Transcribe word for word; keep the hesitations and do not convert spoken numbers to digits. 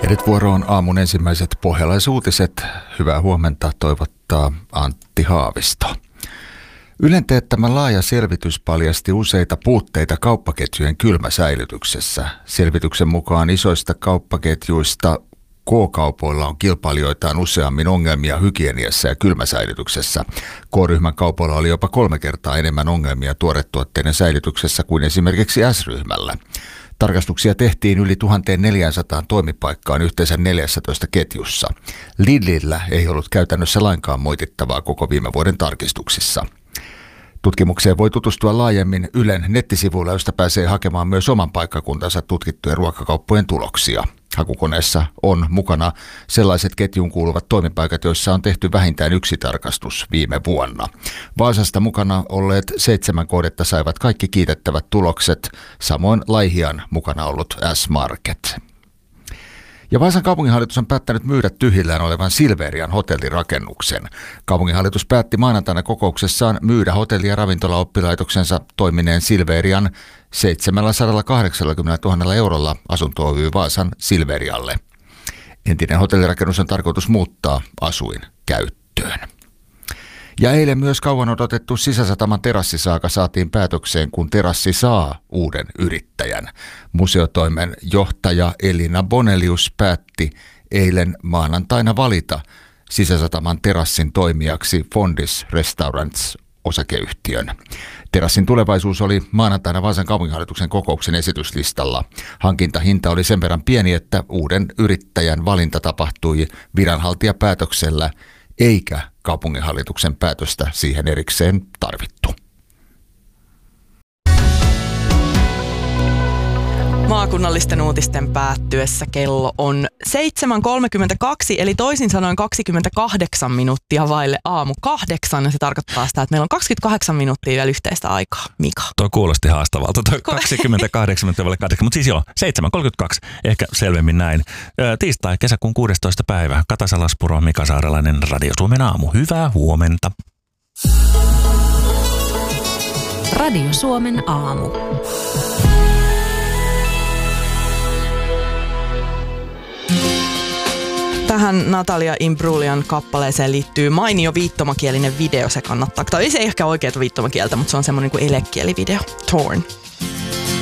Ja nyt vuoroon aamun ensimmäiset pohjalaisuutiset. Hyvää huomenta toivottaa Antti Haavisto. Ylen teettämä laaja selvitys paljasti useita puutteita kauppaketjujen kylmäsäilytyksessä. Selvityksen mukaan isoista kauppaketjuista K-kaupoilla on kilpailijoitaan useammin ongelmia hygieniassa ja kylmäsäilytyksessä. K-ryhmän kaupoilla oli jopa kolme kertaa enemmän ongelmia tuoretuotteiden säilytyksessä kuin esimerkiksi S-ryhmällä. Tarkastuksia tehtiin yli tuhatneljäsataa toimipaikkaan yhteensä neljässätoista ketjussa. Lidlillä ei ollut käytännössä lainkaan moitittavaa koko viime vuoden tarkistuksissa. Tutkimukseen voi tutustua laajemmin Ylen nettisivuilla, josta pääsee hakemaan myös oman paikkakuntansa tutkittujen ruokakauppojen tuloksia. Hakukoneessa on mukana sellaiset ketjuun kuuluvat toimipaikat, joissa on tehty vähintään yksi tarkastus viime vuonna. Vaasasta mukana olleet seitsemän kohdetta saivat kaikki kiitettävät tulokset, samoin Laihian mukana ollut S-Market. Ja Vaasan kaupunginhallitus on päättänyt myydä tyhjillään olevan Silverian hotellirakennuksen. Kaupunginhallitus päätti maanantaina kokouksessaan myydä hotelli- ja ravintolaoppilaitoksensa toimineen Silverian seitsemänsataakahdeksankymmentätuhatta eurolla Asunto Oy Vaasan Silverialle. Entinen hotellirakennus on tarkoitus muuttaa asuinkäyttöön. Ja eilen myös kauan odotettu Sisäsataman terassisaaka saatiin päätökseen, kun terassi saa uuden yrittäjän. Museotoimen johtaja Elina Bonelius päätti eilen maanantaina valita Sisäsataman terassin toimijaksi Fondis Restaurants osakeyhtiön. Terassin tulevaisuus oli maanantaina Vaasan kaupunginhallituksen kokouksen esityslistalla. Hankintahinta oli sen verran pieni, että uuden yrittäjän valinta tapahtui viranhaltijapäätöksellä, eikä kaupunginhallituksen päätöstä siihen erikseen tarvittu. Maakunnallisten uutisten päättyessä kello on seitsemän kolmekymmentäkaksi, eli toisin sanoen kaksikymmentäkahdeksan minuuttia vaille aamu kahdeksan. Se tarkoittaa sitä, että meillä on kaksikymmentäkahdeksan minuuttia vielä yhteistä aikaa. Mika? Tuo kuulosti haastavalta, tuo kaksikymmentäkahdeksan minuuttia vaille kahdeksan, mutta siis joo, seitsemän kolmekymmentäkaksi, ehkä selvemmin näin. Tiistai, kesäkuun kuudestoista päivä, Kata Salaspuro, Mika Saarelainen, Radio Suomen aamu. Hyvää huomenta. Radio Suomen aamu. Tähän Natalia Imbrulian kappaleeseen liittyy mainio viittomakielinen video, se kannattaa. Tai ei se ehkä oikeaa viittomakieltä, mutta se on semmoinen kuin elekielivideo. Torn.